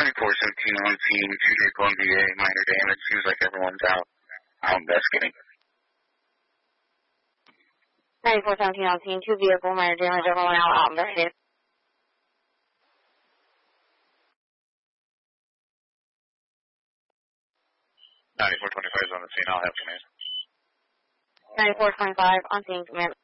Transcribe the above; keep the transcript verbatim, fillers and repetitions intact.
ninety-four seventeen on scene, two vehicle M V A, minor damage. Seems like everyone's out. I'm investigating. ninety-four seventeen on scene, two vehicle, minor damage, everyone out, out investigating. ninety-four twenty-five is on the scene, I'll have command. ninety-four twenty-five on scene, command.